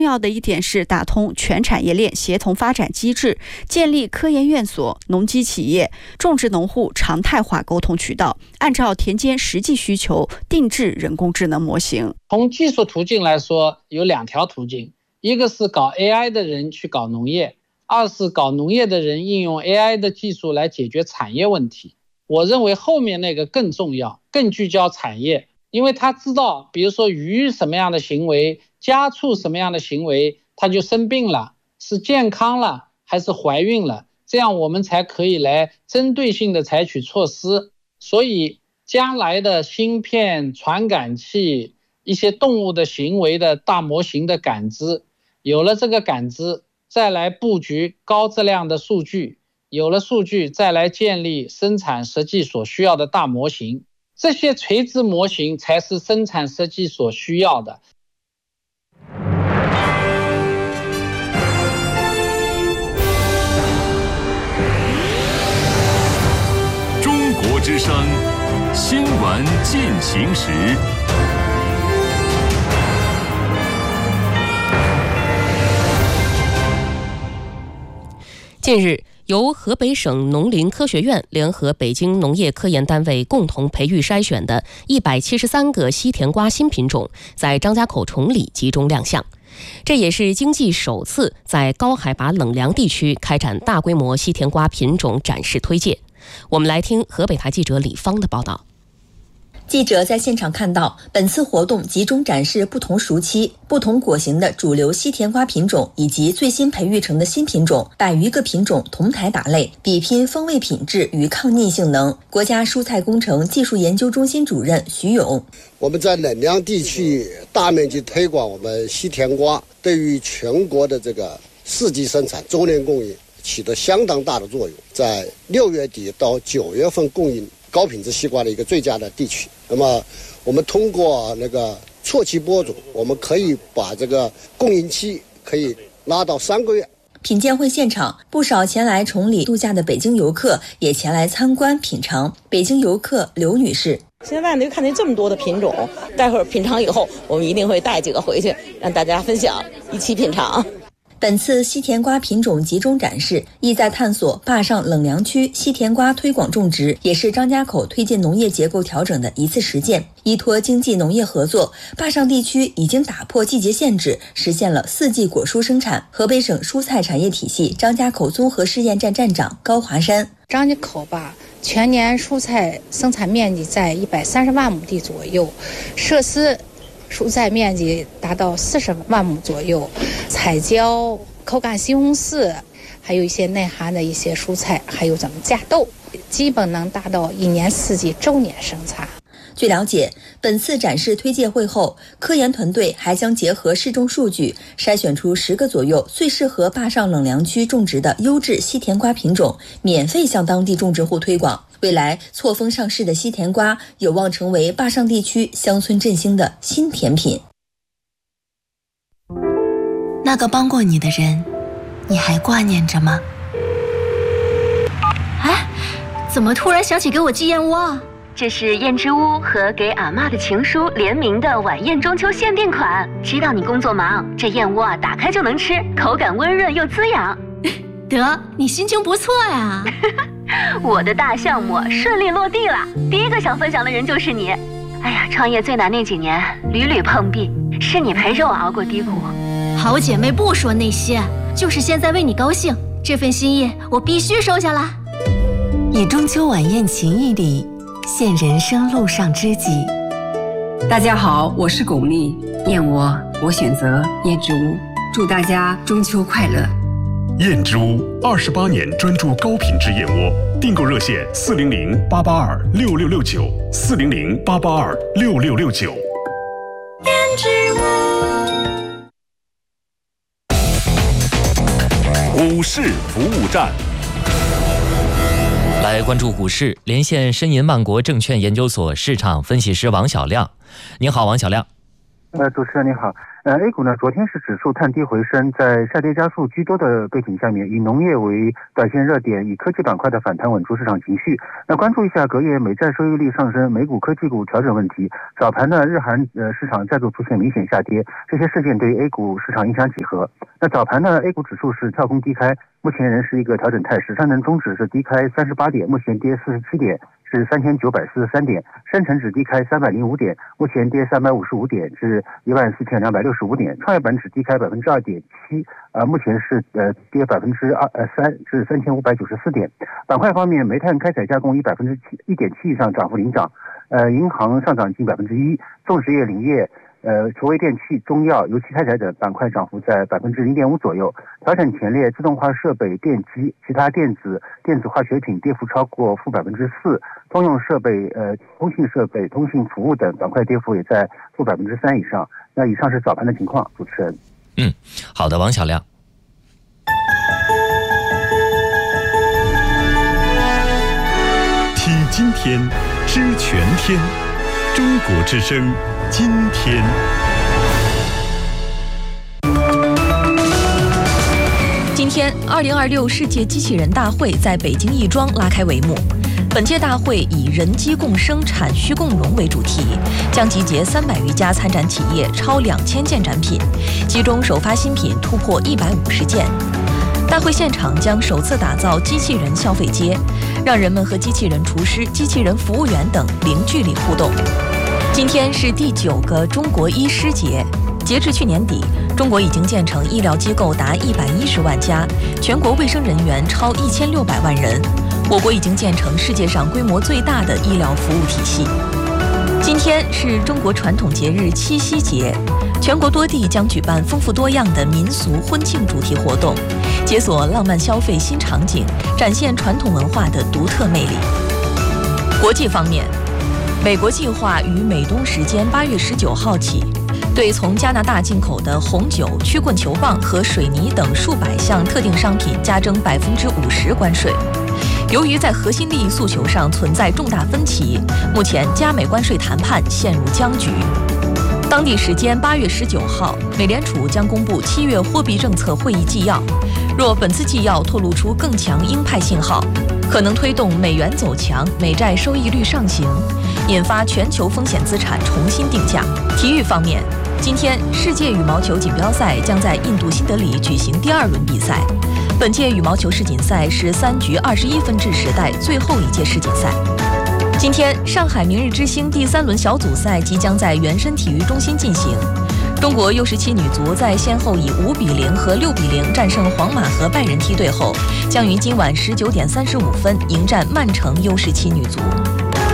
重要的一点是打通全产业链协同发展机制，建立科研院所、农机企业、种植农户常态化沟通渠道，按照田间实际需求定制人工智能模型。 从技术途径来说，有2条途径，一个是搞 AI 的人去搞农业，二是搞农业的人应用 AI 的技术来解决产业问题。我认为后面那个更重要，更聚焦产业，因为他知道，比如说鱼什么样的行为，家畜什么样的行为，它就生病了，是健康了还是怀孕了，这样我们才可以来针对性的采取措施。所以将来的芯片、传感器、一些动物的行为的大模型的感知，有了这个感知，再来布局高质量的数据，有了数据再来建立生产设计所需要的大模型，这些垂直模型才是生产设计所需要的。 中国之声新闻进行时。 近日，由河北省农林科学院联合北京农业科研单位共同培育筛选的173个西甜瓜新品种在张家口崇礼集中亮相。这也是经济首次在高海拔冷凉地区开展大规模西甜瓜品种展示推介。我们来听河北台记者李芳的报道。 记者在现场看到，本次活动集中展示不同熟期、不同果型的主流西甜瓜品种，以及最新培育成的新品种100余个品种同台打擂，比拼风味品质与抗逆性能。国家蔬菜工程技术研究中心主任徐勇： 我们在冷凉地区大面积推广我们西甜瓜，对于全国的这个4季生产、周年供应起得相当大的作用，在6月底到9月份供应高品质西瓜的一个最佳的地区。那么我们通过那个错期播种，我们可以把这个供应期可以拉到3个月。 品鉴会现场，不少前来崇礼度假的北京游客也前来参观品尝。北京游客刘女士： 现在看见这么多的品种，待会儿品尝以后，我们一定会带几个回去，让大家分享，一起品尝。 本次西甜瓜品种集中展示，意在探索坝上冷凉区西甜瓜推广种植，也是张家口推进农业结构调整的一次实践。依托经济农业合作，坝上地区已经打破季节限制，实现了4季果蔬生产。河北省蔬菜产业体系张家口综合试验站站长高华山： 张家口吧，全年蔬菜生产面积在130万亩地左右，设施蔬菜面积达到40万亩左右，彩椒、口感西红柿，还有一些内涵的一些蔬菜，还有咱们架豆，基本能达到1年4季周年生产。 据了解，本次展示推介会后，科研团队还将结合市种数据，筛选出10个左右最适合坝上冷凉区种植的优质西甜瓜品种，免费向当地种植户推广。未来错峰上市的西甜瓜有望成为坝上地区乡村振兴的新甜品。 那个帮过你的人，你还挂念着吗？ 哎，怎么突然想起给我寄燕窝啊？ 这是燕之屋和给阿嬷的情书联名的晚宴中秋限定款。知道你工作忙，这燕窝打开就能吃，口感温润又滋养。 得，你心情不错呀。 我的大项目顺利落地了，第一个想分享的人就是你。哎呀，创业最难那几年屡屡碰壁，是你陪着我熬过低谷。 好姐妹不说那些，就是现在为你高兴，这份心意我必须收下来。 以中秋晚宴情谊里现人生路上知己。 大家好，我是巩俐，燕窝我选择燕之屋，祝大家中秋快乐。 燕之屋28年专注高品质燕窝，订购热线400-882-6669，400-882-6669。 燕之屋。 股市服务站。 来关注股市，连线申银万国证券研究所市场分析师王小亮。您好，王小亮。 主持人你好。A 股呢，昨天是指数探低回升，在下跌家数居多的背景下面，以农业为短线热点，以科技板块的反弹稳住市场情绪。那关注一下隔夜美债收益率上升、美股科技股调整问题。早盘呢，日韩市场再度出现明显下跌，这些事件对于 A 股市场影响几何？那早盘呢 ，A 股指数是跳空低开，目前仍是一个调整态势，上证综指是低开38点，目前跌47点。是3943点，深成指低开305点，目前跌355点，至14265点。创业板指低开2.7%，目前是跌3%至3594点。板块方面，煤炭开采加工以1.7%以上涨幅领涨，银行上涨近1%，种植业、林业。储微电器、中药、油气开采等板块涨幅在0.5%左右。调整前列自动化设备、电机、其他电子化学品跌幅超过-4%，通用设备、通信设备、通信服务等板块跌幅也在-3%以上。那以上是早盘的情况，主持人。 好的，王小亮。 听今天，知全天，中国之声。今天， 今天，2026世界机器人大会在北京亦庄拉开帷幕。本届大会以“人机共生，产虚共荣”为主题，将集结300余家参展企业，超2000件展品，其中首发新品突破150件。大会现场将首次打造机器人消费街，让人们和机器人厨师、机器人服务员等零距离互动。今天是第9个中国医师节，截至去年底，中国已经建成医疗机构达110万家，全国卫生人员超1600万人。我国已经建成世界上规模最大的医疗服务体系。今天是中国传统节日七夕节，全国多地将举办丰富多样的民俗婚庆主题活动，解锁浪漫消费新场景，展现传统文化的独特魅力。国际方面，美国计划于美东时间8月19号起，对从加拿大进口的红酒、曲棍球棒和水泥等数百项特定商品加征50%关税。由于在核心利益诉求上存在重大分歧，目前加美关税谈判陷入僵局。当地时间8月19号，美联储将公布7月货币政策会议纪要。若本次纪要透露出更强鹰派信号，可能推动美元走强，美债收益率上行，引发全球风险资产重新定价。体育方面，今天世界羽毛球锦标赛将在印度新德里举行第2轮比赛。本届羽毛球世锦赛是3局21分制时代最后一届世锦赛。今天，上海明日之星第3轮小组赛即将在原深体育中心进行。中国 U17 女足在先后以5-0和6-0战胜皇马和拜仁梯队后，将于今晚19点35分迎战曼城 U17 女足。